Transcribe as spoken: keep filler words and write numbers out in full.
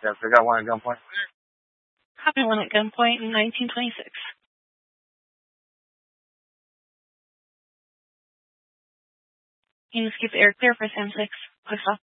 Yes, I got one at gunpoint. Copy one at gunpoint in nineteen twenty-six. You can skip air clear for Sam six. Push off.